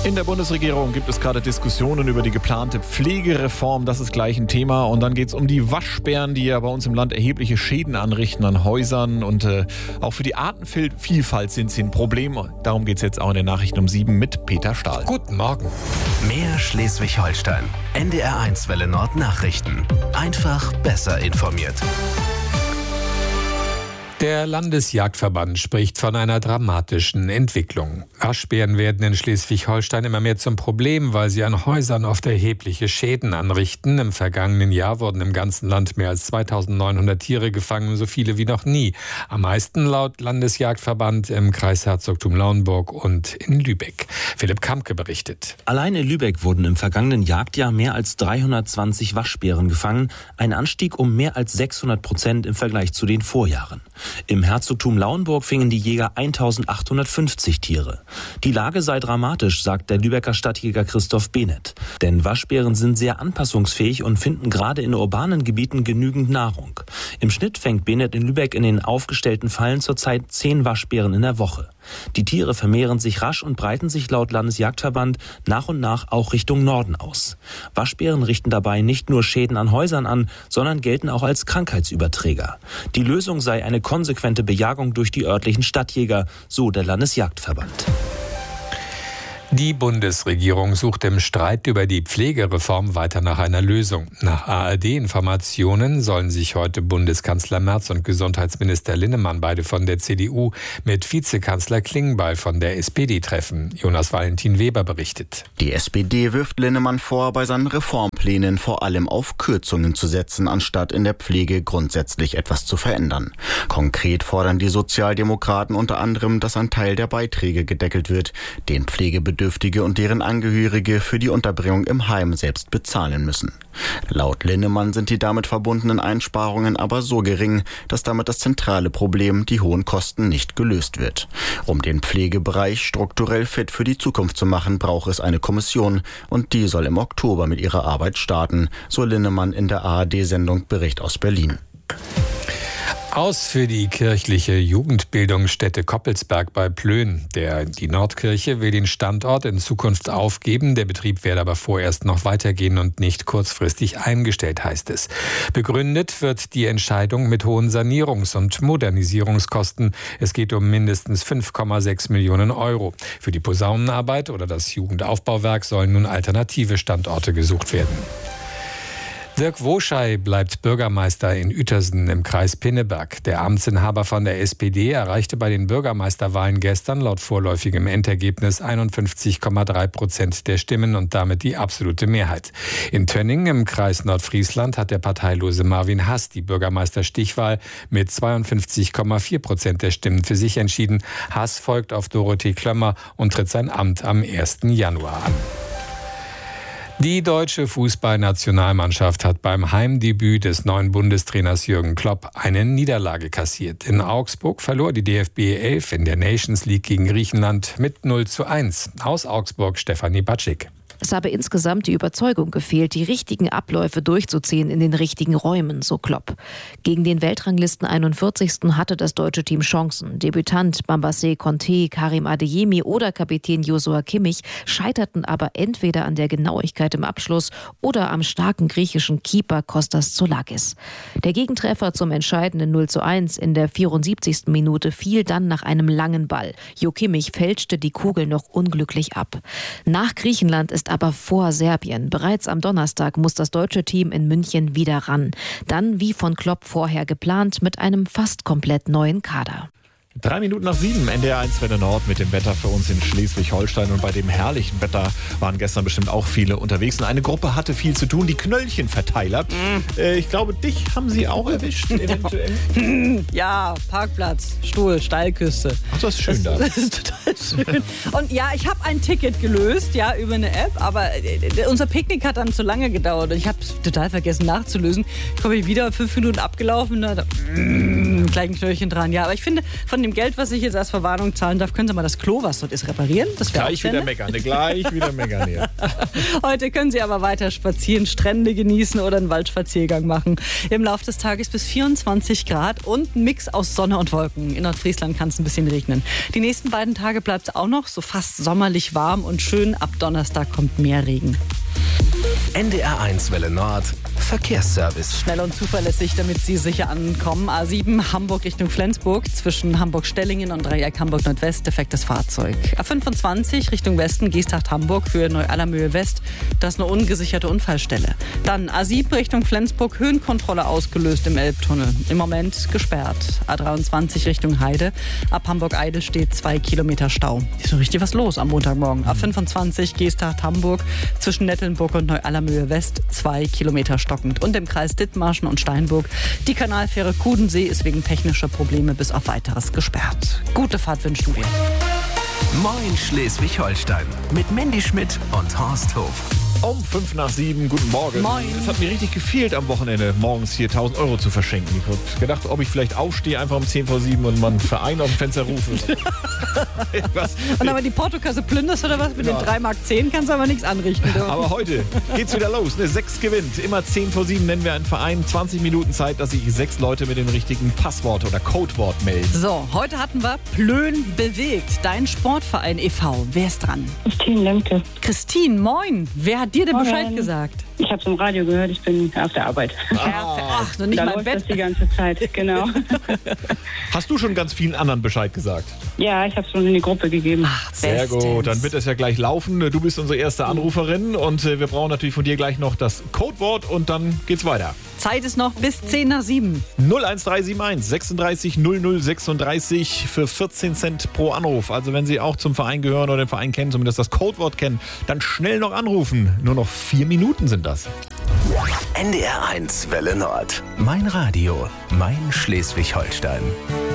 In der Bundesregierung gibt es gerade Diskussionen über die geplante Pflegereform. Das ist gleich ein Thema. Und dann geht es um die Waschbären, die ja bei uns im Land erhebliche Schäden anrichten an Häusern. Und auch für die Artenvielfalt sind sie ein Problem. Darum geht es jetzt auch in den Nachrichten um 7 mit Peter Stahl. Guten Morgen. Mehr Schleswig-Holstein. NDR1 Welle Nord Nachrichten. Einfach besser informiert. Der Landesjagdverband spricht von einer dramatischen Entwicklung. Waschbären werden in Schleswig-Holstein immer mehr zum Problem, weil sie an Häusern oft erhebliche Schäden anrichten. Im vergangenen Jahr wurden im ganzen Land mehr als 2900 Tiere gefangen, so viele wie noch nie. Am meisten laut Landesjagdverband im Kreisherzogtum Lauenburg und in Lübeck. Philipp Kamke berichtet. Allein in Lübeck wurden im vergangenen Jagdjahr mehr als 320 Waschbären gefangen. Ein Anstieg um mehr als 600% im Vergleich zu den Vorjahren. Im Herzogtum Lauenburg fingen die Jäger 1850 Tiere. Die Lage sei dramatisch, sagt der Lübecker Stadtjäger Christoph Behnert. Denn Waschbären sind sehr anpassungsfähig und finden gerade in urbanen Gebieten genügend Nahrung. Im Schnitt fängt Behnert in Lübeck in den aufgestellten Fallen zurzeit 10 Waschbären in der Woche. Die Tiere vermehren sich rasch und breiten sich laut Landesjagdverband nach und nach auch Richtung Norden aus. Waschbären richten dabei nicht nur Schäden an Häusern an, sondern gelten auch als Krankheitsüberträger. Die Lösung sei eine konsequente Bejagung durch die örtlichen Stadtjäger, so der Landesjagdverband. Die Bundesregierung sucht im Streit über die Pflegereform weiter nach einer Lösung. Nach ARD-Informationen sollen sich heute Bundeskanzler Merz und Gesundheitsminister Linnemann, beide von der CDU, mit Vizekanzler Klingbeil von der SPD treffen. Jonas Valentin Weber berichtet. Die SPD wirft Linnemann vor, bei seinen Reformplänen vor allem auf Kürzungen zu setzen, anstatt in der Pflege grundsätzlich etwas zu verändern. Konkret fordern die Sozialdemokraten unter anderem, dass ein Teil der Beiträge gedeckelt wird, den Pflegebedürftige und deren Angehörige für die Unterbringung im Heim selbst bezahlen müssen. Laut Linnemann sind die damit verbundenen Einsparungen aber so gering, dass damit das zentrale Problem, die hohen Kosten, nicht gelöst wird. Um den Pflegebereich strukturell fit für die Zukunft zu machen, braucht es eine Kommission und die soll im Oktober mit ihrer Arbeit starten, so Linnemann in der ARD-Sendung Bericht aus Berlin. Aus für die kirchliche Jugendbildungsstätte Koppelsberg bei Plön. Die Nordkirche will den Standort in Zukunft aufgeben. Der Betrieb werde aber vorerst noch weitergehen und nicht kurzfristig eingestellt, heißt es. Begründet wird die Entscheidung mit hohen Sanierungs- und Modernisierungskosten. Es geht um mindestens 5,6 Millionen Euro. Für die Posaunenarbeit oder das Jugendaufbauwerk sollen nun alternative Standorte gesucht werden. Dirk Woschei bleibt Bürgermeister in Uetersen im Kreis Pinneberg. Der Amtsinhaber von der SPD erreichte bei den Bürgermeisterwahlen gestern laut vorläufigem Endergebnis 51,3% der Stimmen und damit die absolute Mehrheit. In Tönning im Kreis Nordfriesland hat der parteilose Marvin Hass die Bürgermeisterstichwahl mit 52,4% der Stimmen für sich entschieden. Hass folgt auf Dorothee Klömmer und tritt sein Amt am 1. Januar an. Die deutsche Fußballnationalmannschaft hat beim Heimdebüt des neuen Bundestrainers Jürgen Klopp eine Niederlage kassiert. In Augsburg verlor die DFB 11 in der Nations League gegen Griechenland mit 0:1. Aus Augsburg Stefanie Batschik. Es habe insgesamt die Überzeugung gefehlt, die richtigen Abläufe durchzuziehen in den richtigen Räumen, so Klopp. Gegen den Weltranglisten 41. hatte das deutsche Team Chancen. Debütant Bambassé Conté, Karim Adeyemi oder Kapitän Joshua Kimmich scheiterten aber entweder an der Genauigkeit im Abschluss oder am starken griechischen Keeper Kostas Tsoulakis. Der Gegentreffer zum entscheidenden 0:1 in der 74. Minute fiel dann nach einem langen Ball. Jo Kimmich fälschte die Kugel noch unglücklich ab. Nach Griechenland ist aber vor Serbien. Bereits am Donnerstag muss das deutsche Team in München wieder ran. Dann, wie von Klopp vorher geplant, mit einem fast komplett neuen Kader. 7:03, NDR1 Welle Nord mit dem Wetter für uns in Schleswig-Holstein. Und bei dem herrlichen Wetter waren gestern bestimmt auch viele unterwegs. Und eine Gruppe hatte viel zu tun, die Knöllchenverteiler. Ich glaube, dich haben sie auch erwischt, eventuell. Ja, Parkplatz, Stuhl, Steilküste. Ach, das ist schön da. Das ist total schön. Und ja, ich habe ein Ticket gelöst, ja, über eine App. Aber unser Picknick hat dann zu lange gedauert. Und ich habe es total vergessen nachzulösen. Ich komme wieder 5 Minuten abgelaufen. einem kleinen Knöllchen dran. Ja, aber ich finde, von dem Geld, was ich jetzt als Verwarnung zahlen darf, können Sie mal das Klo, was dort ist, reparieren. Das gleich wieder meckern, gleich wieder meckern hier. Heute können Sie aber weiter spazieren, Strände genießen oder einen Waldspaziergang machen. Im Laufe des Tages bis 24 Grad und ein Mix aus Sonne und Wolken. In Nordfriesland kann es ein bisschen regnen. Die nächsten beiden Tage bleibt es auch noch so fast sommerlich warm und schön. Ab Donnerstag kommt mehr Regen. NDR1 Welle Nord. Verkehrsservice. Schnell und zuverlässig, damit Sie sicher ankommen. A7 Hamburg Richtung Flensburg. Zwischen Hamburg-Stellingen und Dreieck Hamburg-Nordwest defektes Fahrzeug. A25 Richtung Westen Geesthacht-Hamburg für Neu-Allermöhe West. Das ist eine ungesicherte Unfallstelle. Dann A7 Richtung Flensburg. Höhenkontrolle ausgelöst im Elbtunnel. Im Moment gesperrt. A23 Richtung Heide. Ab Hamburg-Eide steht 2 Kilometer Stau. Ist so richtig was los am Montagmorgen. A25 Geesthacht-Hamburg. Zwischen Nettelnburg und Neu-Allermöhe West 2 Kilometer stockend. Und im Kreis Dithmarschen und Steinburg. Die Kanalfähre Kudensee ist wegen technischer Probleme bis auf Weiteres gesperrt. Gute Fahrt wünschen wir. Moin Schleswig-Holstein mit Mandy Schmidt und Horst Hof. Um 7:05, guten Morgen. Moin. Es hat mir richtig gefehlt, am Wochenende morgens hier 1.000 Euro zu verschenken. Ich habe gedacht, ob ich vielleicht aufstehe, einfach um 6:10 und mal einen Verein auf dem Fenster rufe. Und aber die Portokasse plünderst oder was? Mit den 3,10 Mark kannst du aber nichts anrichten. Du. Aber heute geht's wieder los. 6 gewinnt. Immer 6:10 nennen wir einen Verein. 20 Minuten Zeit, dass sich 6 Leute mit dem richtigen Passwort oder Codewort melden. So, heute hatten wir Plön bewegt. Dein Sportverein e.V. Wer ist dran? Christine Lemke. Christine, moin. Wer hat dir denn Morgen. Bescheid gesagt? Ich habe es im Radio gehört, ich bin auf der Arbeit. Ach, noch nicht Da mal im läuft Bett. das die ganze Zeit, genau. Hast du schon ganz vielen anderen Bescheid gesagt? Ja, ich habe es schon in die Gruppe gegeben. Ach, Sehr bestens. gut, dann wird es ja gleich laufen. Du bist unsere erste Anruferin und wir brauchen natürlich von dir gleich noch das Codewort und dann geht's weiter. Zeit ist noch bis 7:10. 01371 36 00 36 für 14 Cent pro Anruf. Also wenn Sie auch zum Verein gehören oder den Verein kennen, zumindest das Codewort kennen, dann schnell noch anrufen. Nur noch 4 Minuten sind das. NDR1 Welle Nord. Mein Radio, mein Schleswig-Holstein.